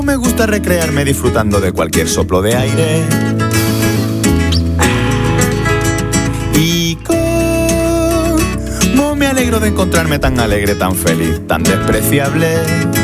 Me gusta recrearme disfrutando de cualquier soplo de aire. Y cómo me alegro de encontrarme tan alegre, tan feliz, tan despreciable.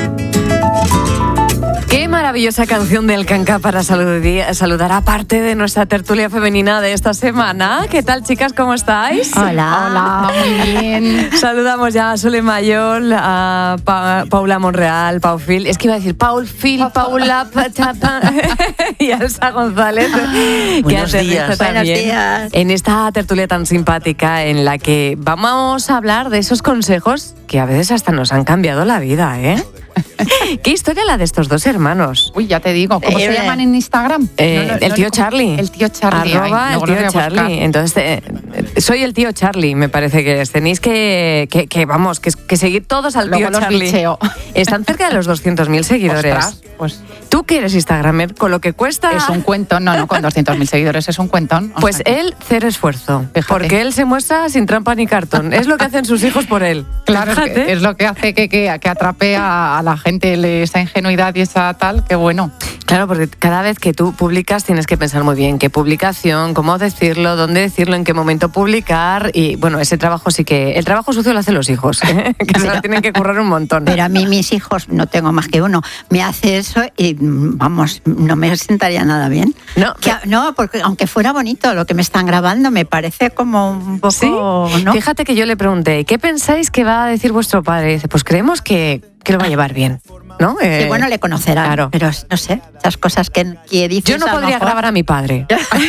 Qué maravillosa canción del Canca para saludar a parte de nuestra tertulia femenina de esta semana. ¿Qué tal, chicas? ¿Cómo estáis? Hola, muy bien. Saludamos ya a Sole Mayol, a Paula Monreal, Pau Phil. Es que iba a decir Paul Phil, Paula y a Elsa González. Buenos días. Buenos días. En esta tertulia tan simpática en la que vamos a hablar de esos consejos que a veces hasta nos han cambiado la vida, ¿eh? ¿Qué historia la de estos dos hermanos? Uy, ya te digo, ¿cómo se llaman en Instagram? El tío Charlie. El tío Charlie. @ el tío Charlie. Entonces, soy el tío Charlie, me parece que es. Tenéis que seguir todos al tío Charlie. Bicheo. Están cerca de los 200.000 seguidores. Ostras, pues ¿tú que eres instagramer? Con lo que cuesta... es un cuentón. No, con 200.000 seguidores es un cuentón. Pues él, cero esfuerzo. Fíjate. Porque él se muestra sin trampa ni cartón. Es lo que hacen sus hijos por él. Claro, Fíjate. es lo que hace que atrape a la gente esa ingenuidad y esa tal, que bueno. Claro, porque cada vez que tú publicas tienes que pensar muy bien qué publicación, cómo decirlo, dónde decirlo, en qué momento publicar. Y bueno, ese trabajo sí que... El trabajo sucio lo hacen los hijos, ¿eh? Que se lo tienen que currar un montón. Pero a mí mis hijos, no tengo más que uno, me hace eso y vamos, no me sentaría nada bien. No, porque aunque fuera bonito lo que me están grabando, me parece como un poco... ¿Sí? ¿no? Fíjate que yo le pregunté, ¿qué pensáis que va a decir vuestro padre? Y dice, pues creemos que lo va a llevar bien, ¿no? Y bueno, le conocerán, claro. Pero no sé, esas cosas que dices. Yo no podría grabar a mi padre.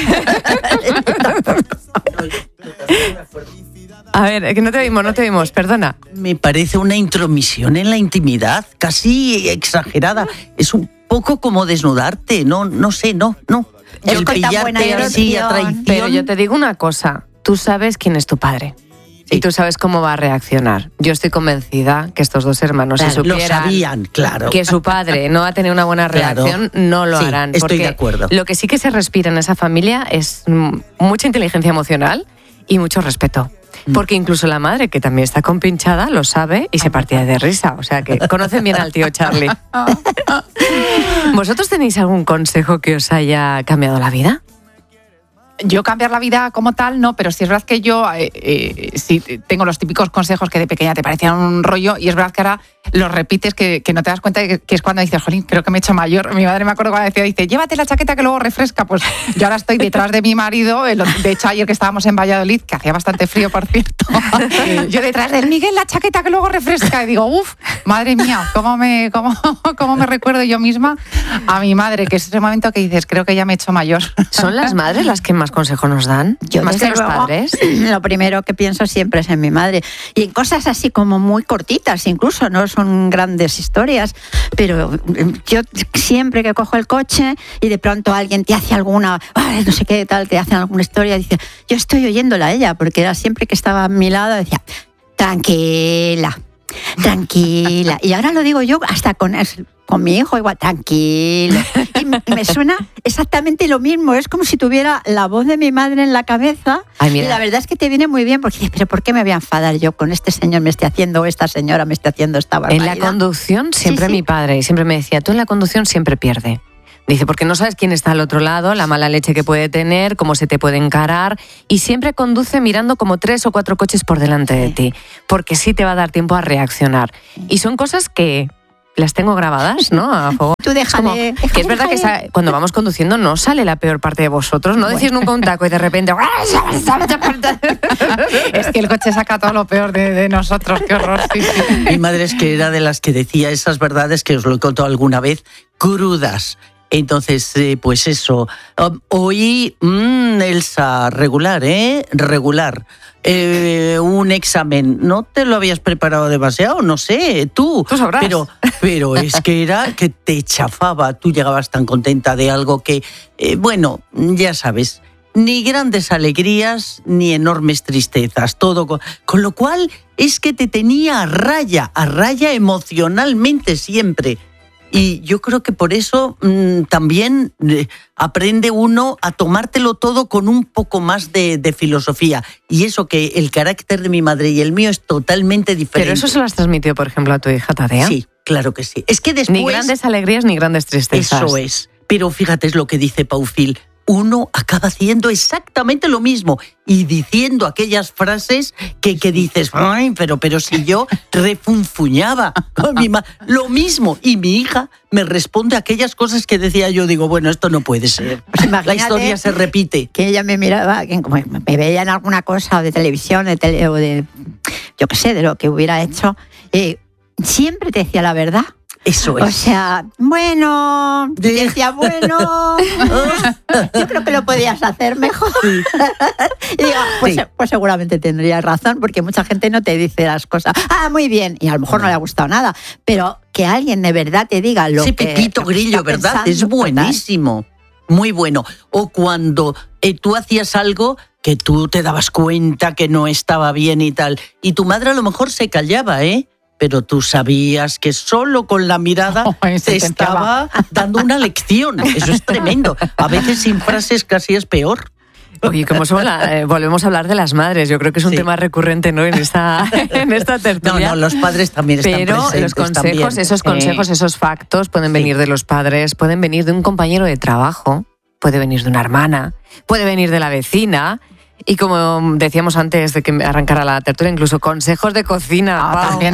A ver, que no te oímos, perdona. Me parece una intromisión en la intimidad, casi exagerada. Es un poco como desnudarte, no sé. El pillarte así a traición. Pero yo te digo una cosa, tú sabes quién es tu padre. Sí. Y tú sabes cómo va a reaccionar. Yo estoy convencida que estos dos hermanos, claro, si supieran lo sabían, claro, que su padre no va a tener una buena reacción, no lo harán. Estoy porque de acuerdo. Lo que sí que se respira en esa familia es mucha inteligencia emocional y mucho respeto. Porque incluso la madre, que también está compinchada, lo sabe y se partía de risa. O sea que conocen bien al tío Charlie. ¿Vosotros tenéis algún consejo que os haya cambiado la vida? Yo cambiar la vida como tal, no, pero sí es verdad que yo sí tengo los típicos consejos que de pequeña te parecían un rollo y es verdad que ahora los repites que no te das cuenta que es cuando dices, jolín, creo que me he hecho mayor. Mi madre me acuerdo cuando decía, dice, llévate la chaqueta que luego refresca. Pues yo ahora estoy detrás de mi marido, de hecho ayer que estábamos en Valladolid, que hacía bastante frío, por cierto, yo detrás del Miguel, la chaqueta que luego refresca. Y digo, uff, madre mía, cómo me recuerdo yo misma a mi madre, que es ese momento que dices, creo que ya me he hecho mayor. ¿Son las madres las que más consejos nos dan? Yo, más que los luego, padres. Lo primero que pienso siempre es en mi madre. Y en cosas así como muy cortitas, incluso, no son grandes historias, pero yo siempre que cojo el coche y de pronto alguien te hace alguna, no sé qué tal, te hacen alguna historia, dice, yo estoy oyéndola a ella, porque era siempre que estaba a mi lado, decía, tranquila. Y ahora lo digo yo hasta con mi hijo, igual, tranquilo. Y me suena exactamente lo mismo. Es como si tuviera la voz de mi madre en la cabeza. Ay, mira. Y la verdad es que te viene muy bien, porque dices, pero ¿por qué me voy a enfadar yo con este señor me esté haciendo, o esta señora me esté haciendo esta barbaridad? En la conducción siempre Sí. mi padre siempre me decía, tú en la conducción siempre pierde. Dice, porque no sabes quién está al otro lado, la mala leche que puede tener, cómo se te puede encarar, y siempre conduce mirando como 3 o 4 coches por delante de ti, porque sí te va a dar tiempo a reaccionar. Y son cosas que las tengo grabadas, ¿no? A fuego. Tú déjale. Que es verdad que cuando vamos conduciendo no sale la peor parte de vosotros, no decís nunca un taco y de repente... Es que el coche saca todo lo peor de nosotros, qué horror. Sí. Mi madre es que era de las que decía esas verdades que os lo he contado alguna vez, crudas. Entonces, pues eso. Hoy, Elsa, regular, regular. Un examen, ¿no te lo habías preparado demasiado? No sé, tú sabrás. Pero es que era que te chafaba. Tú llegabas tan contenta de algo que, bueno, ya sabes, ni grandes alegrías ni enormes tristezas, todo. Con lo cual es que te tenía a raya emocionalmente siempre. Y yo creo que por eso también aprende uno a tomártelo todo con un poco más de filosofía. Y eso que el carácter de mi madre y el mío es totalmente diferente. Pero eso se lo has transmitido, por ejemplo, a tu hija Tadea. Sí, claro que sí. Es que después... Ni grandes alegrías ni grandes tristezas. Eso es. Pero fíjate, es lo que dice Paufil. Uno acaba haciendo exactamente lo mismo y diciendo aquellas frases que dices, ay, pero si yo refunfuñaba con mi madre, lo mismo. Y mi hija me responde aquellas cosas que decía yo, digo, bueno, esto no puede ser. Pues la historia se repite. Que ella me miraba, que como me veía en alguna cosa de televisión, o de, yo qué sé, de lo que hubiera hecho, siempre te decía la verdad. Eso es. O sea, bueno, decía, bueno, yo creo que lo podías hacer mejor. Sí. Y digo, pues seguramente tendría razón, porque mucha gente no te dice las cosas. Ah, muy bien, y a lo mejor no le ha gustado nada, pero que alguien de verdad te diga lo ese que... Pepito Grillo, ¿verdad? Pensando, Es buenísimo. Muy bueno. O cuando tú hacías algo que tú te dabas cuenta que no estaba bien y tal, y tu madre a lo mejor se callaba, pero tú sabías que solo con la mirada te estaba dando una lección. Eso es tremendo. A veces sin frases casi es peor. Oye, como volvemos a hablar de las madres, yo creo que es un tema recurrente, ¿no? en esta tertulia. No, los padres también están presentes. Pero los consejos, esos consejos, esos factos pueden venir de los padres, pueden venir de un compañero de trabajo, puede venir de una hermana, puede venir de la vecina. Y como decíamos antes de que arrancara la tertulia, incluso consejos de cocina. También.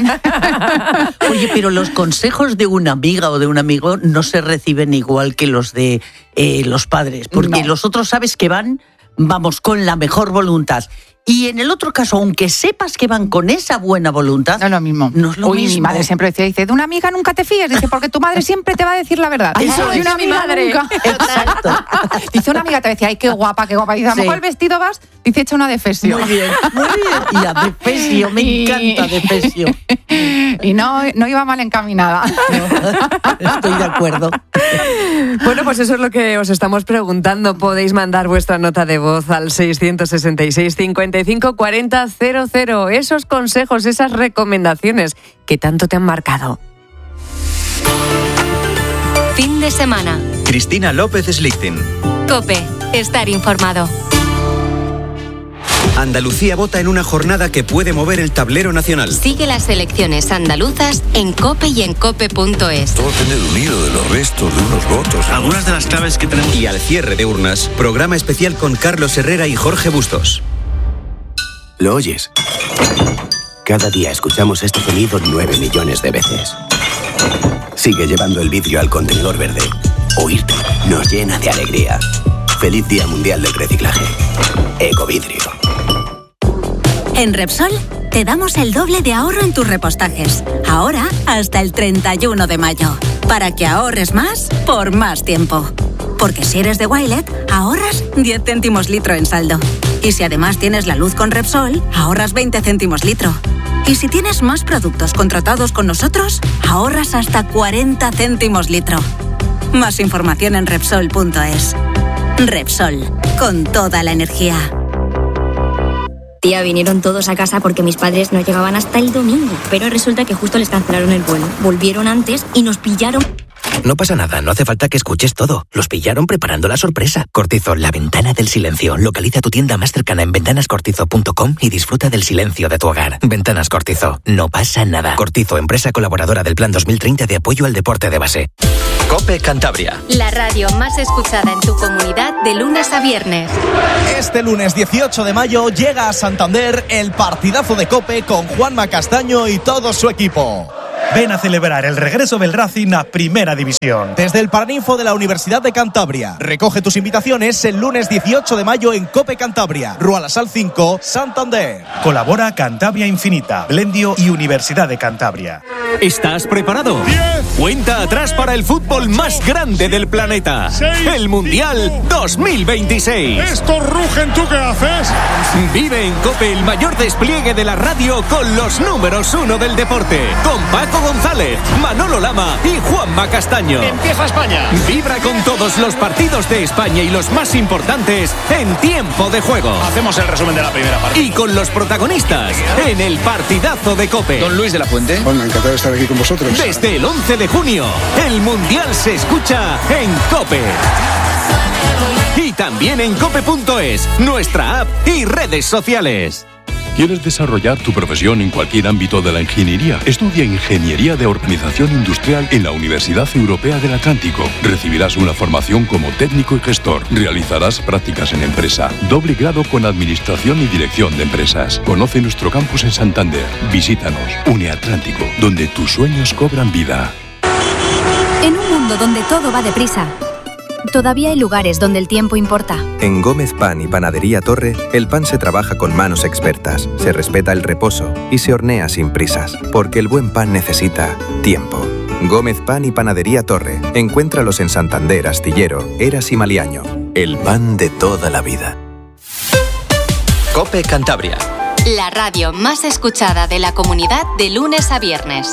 Oye, pero los consejos de una amiga o de un amigo no se reciben igual que los de los padres, porque los otros sabes que vamos, con la mejor voluntad. Y en el otro caso, aunque sepas que van con esa buena voluntad, no es lo mismo. No es lo mismo. Mi madre siempre dice, de una amiga nunca te fíes, dice, porque tu madre siempre te va a decir la verdad. Eso de una es mi amiga madre. nunca. Exacto. Dice, una amiga te decía, ay, qué guapa. Dice, a lo mejor el vestido vas, dice, echa una defesio. Muy bien. Y a defesio, me encanta defesio. Y no iba mal encaminada. No, estoy de acuerdo. Bueno, pues eso es lo que os estamos preguntando. Podéis mandar vuestra nota de voz al 666 55 40 00. Esos consejos, esas recomendaciones que tanto te han marcado. Fin de semana. Cristina López Slichting. COPE. Estar informado. Andalucía vota en una jornada que puede mover el tablero nacional. Sigue las elecciones andaluzas en COPE y en COPE.es. Todo tener un hilo de los restos de unos votos. Algunas de las claves que tenemos. Y al cierre de urnas, programa especial con Carlos Herrera y Jorge Bustos. ¿Lo oyes? Cada día escuchamos este sonido 9 millones de veces. Sigue llevando el vidrio al contenedor verde. Oírte nos llena de alegría. Feliz Día Mundial del Reciclaje. Ecovidrio. En Repsol te damos el doble de ahorro en tus repostajes. Ahora hasta el 31 de mayo. Para que ahorres más por más tiempo. Porque si eres de Wilet, ahorras 10 céntimos litro en saldo. Y si además tienes la luz con Repsol, ahorras 20 céntimos litro. Y si tienes más productos contratados con nosotros, ahorras hasta 40 céntimos litro. Más información en Repsol.es. Repsol, con toda la energía. Tía, vinieron todos a casa porque mis padres no llegaban hasta el domingo. Pero resulta que justo les cancelaron el vuelo. Volvieron antes y nos pillaron. No pasa nada, no hace falta que escuches todo. Los pillaron preparando la sorpresa. Cortizo, la ventana del silencio. Localiza tu tienda más cercana en ventanascortizo.com y disfruta del silencio de tu hogar. Ventanas Cortizo, no pasa nada. Cortizo, empresa colaboradora del Plan 2030 de apoyo al deporte de base. COPE Cantabria. La radio más escuchada en tu comunidad de lunes a viernes. Este lunes 18 de mayo llega a Santander el partidazo de COPE con Juanma Castaño y todo su equipo. Ven a celebrar el regreso del Racing a Primera División. Desde el Paraninfo de la Universidad de Cantabria. Recoge tus invitaciones el lunes 18 de mayo en COPE Cantabria, Rua La Sal 5, Santander. Colabora Cantabria Infinita, Blendio y Universidad de Cantabria. ¿Estás preparado? 10. Cuenta atrás para el fútbol más grande del planeta. 6, el Mundial 5. 2026. Estos rugen, ¿tú qué haces? Vive en COPE el mayor despliegue de la radio con los números 1 del deporte. Con Paco Paco González, Manolo Lama y Juanma Castaño. Empieza España. Vibra con todos los partidos de España y los más importantes en tiempo de juego. Hacemos el resumen de la primera parte. Y con los protagonistas en el partidazo de COPE. Don Luis de la Fuente. Bueno, encantado de estar aquí con vosotros. Desde el 11 de junio, el Mundial se escucha en COPE. Y también en cope.es, nuestra app y redes sociales. ¿Quieres desarrollar tu profesión en cualquier ámbito de la ingeniería? Estudia Ingeniería de Organización Industrial en la Universidad Europea del Atlántico. Recibirás una formación como técnico y gestor. Realizarás prácticas en empresa. Doble grado con Administración y Dirección de Empresas. Conoce nuestro campus en Santander. Visítanos. UniAtlántico, donde tus sueños cobran vida. En un mundo donde todo va deprisa, todavía hay lugares donde el tiempo importa. En Gómez Pan y Panadería Torre, el pan se trabaja con manos expertas, se respeta el reposo y se hornea sin prisas, porque el buen pan necesita tiempo. Gómez Pan y Panadería Torre. Encuéntralos en Santander, Astillero, Eras y Maliaño. El pan de toda la vida. COPE Cantabria. La radio más escuchada de la comunidad de lunes a viernes.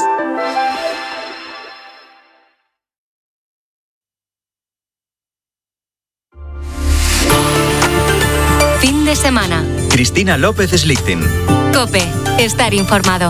Fin de semana. Cristina López Slichting. COPE. Estar informado.